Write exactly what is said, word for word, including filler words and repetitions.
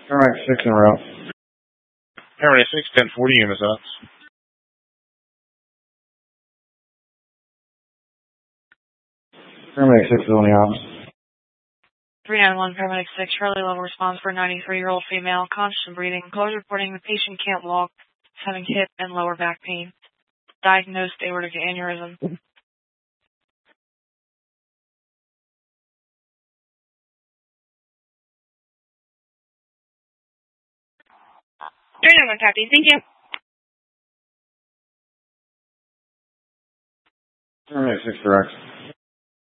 Paramedic six en route. Paramedic six, ten forty, U M S Ops. Paramedic six is on the ops. three nine one, Paramedic six, Charlie level response for a ninety-three-year-old female, conscious and breathing. Callers reporting the patient can't walk, having hip and lower back pain. Diagnosed aortic aneurysm. three nine one, copy. Thank you. Paramedic six direct.